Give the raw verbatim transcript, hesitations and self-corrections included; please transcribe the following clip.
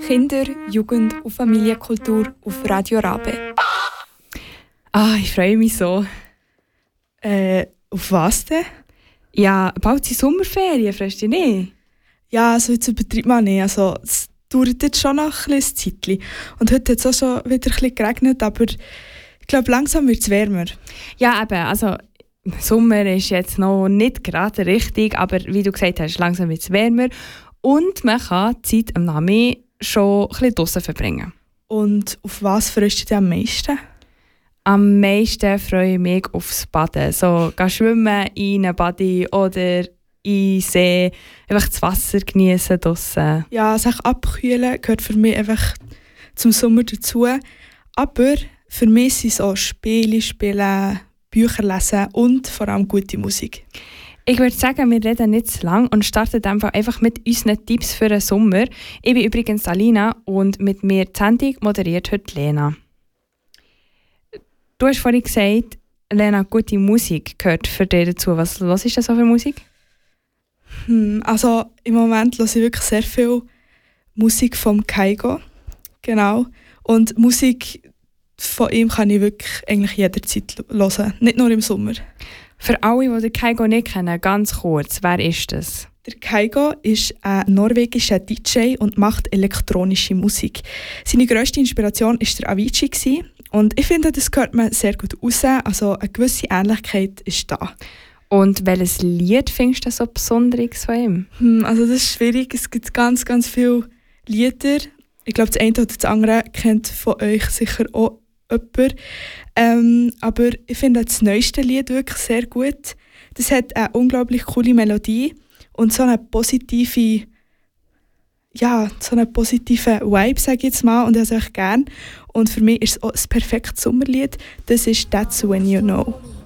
Kinder-, Jugend- und Familienkultur auf Radio Rabe. Ah, ich freue mich so. Äh, auf was denn? Ja, bald sind Sommerferien, freust du dich nicht? Ja, also jetzt übertreibt man nicht. Also, es dauert jetzt schon noch ein bisschen Zeitchen. Und heute hat es auch schon wieder ein bisschen geregnet, aber ich glaube, langsam wird es wärmer. Ja, eben, also Sommer ist jetzt noch nicht gerade richtig, aber wie du gesagt hast, langsam wird es wärmer. Und man kann die Zeit am Nami schon ein bisschen draussen verbringen. Und auf was freust du dich am meisten? Am meisten freue ich mich aufs Baden. So, gehen schwimmen in einen Badi oder in den See, einfach das Wasser genießen draussen. Ja, sich abkühlen gehört für mich einfach zum Sommer dazu. Aber für mich sind es auch Spiele spielen, Bücher lesen und vor allem gute Musik. Ich würde sagen, wir reden nicht zu lang und starten einfach, einfach mit unseren Tipps für den Sommer. Ich bin übrigens Alina und mit mir die Sendung moderiert heute Lena. Du hast vorhin gesagt, Lena, gute Musik gehört für dich dazu. Was, was ist das so für Musik? Hm, also im Moment höre ich wirklich sehr viel Musik vom Kaigo. Genau. Und Musik von ihm kann ich wirklich eigentlich jederzeit hören, nicht nur im Sommer. Für alle, die den Kaigo nicht kennen, ganz kurz, wer ist das? Der Kaigo ist ein norwegischer D J und macht elektronische Musik. Seine grösste Inspiration war der Avicii gewesen. Und ich finde, das hört man sehr gut raus. Also eine gewisse Ähnlichkeit ist da. Und welches Lied findest du so besonderes von ihm? Hm, also das ist schwierig. Es gibt ganz, ganz viele Lieder. Ich glaube, das eine oder das andere kennt von euch sicher auch jemand. Ähm, aber ich finde das neueste Lied wirklich sehr gut. Das hat eine unglaublich coole Melodie und so eine positive, ja, so eine positive Vibe, sage ich jetzt mal, und das habe ich gerne. Und für mich ist es auch ein perfektes Sommerlied. Das ist «That's When You Know».